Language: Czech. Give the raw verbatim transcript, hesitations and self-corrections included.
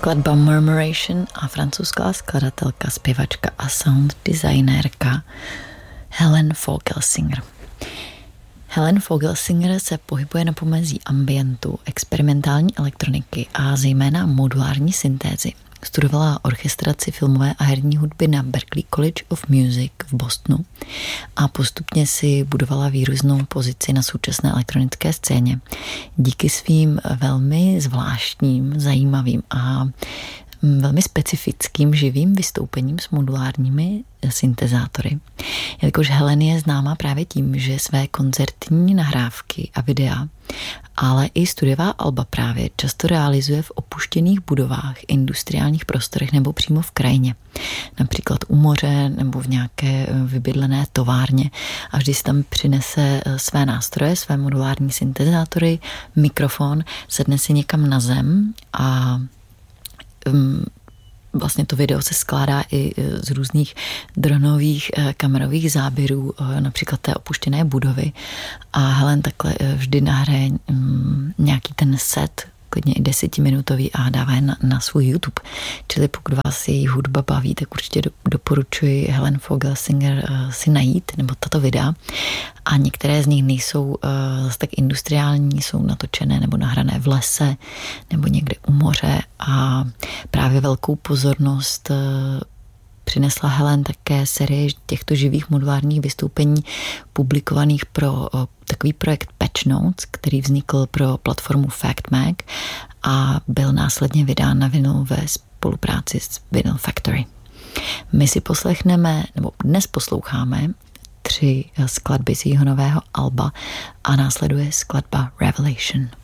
skladba Murmuration a francouzská skladatelka, zpěvačka a sound designérka Helen Vogelsinger. Helen Vogelsinger se pohybuje na pomezí ambientu, experimentální elektroniky a zejména modulární syntézy. Studovala orchestraci filmové a herní hudby na Berklee College of Music v Bostonu a postupně si budovala výruznou pozici na současné elektronické scéně. Díky svým velmi zvláštním, zajímavým a velmi specifickým živým vystoupením s modulárními syntezátory. Jelikož Helen je známá právě tím, že své koncertní nahrávky a videa, ale i studiová alba právě často realizuje v opuštěných budovách, industriálních prostorech nebo přímo v krajině. Například u moře nebo v nějaké vybydlené továrně a vždy si tam přinese své nástroje, své modulární syntezátory, mikrofon, sedne si někam na zem a um, vlastně to video se skládá i z různých dronových kamerových záběrů, například té opuštěné budovy. A Helen takhle vždy nahraje nějaký ten set, klidně i desetiminutový a dává je na, na svůj YouTube. Čili pokud vás její hudba baví, tak určitě do, doporučuji Helen Vogelsinger uh, si najít, nebo tato videa. A některé z nich nejsou uh, zase tak industriální, jsou natočené nebo nahrané v lese nebo někde u moře a právě velkou pozornost uh, přinesla Helen také série těchto živých modulárních vystoupení publikovaných pro uh, takový projekt Patch Notes, který vznikl pro platformu FactMag a byl následně vydán na vinyl ve spolupráci s Vinyl Factory. My si poslechneme, nebo dnes posloucháme tři skladby z jeho nového alba a následuje skladba Revelation.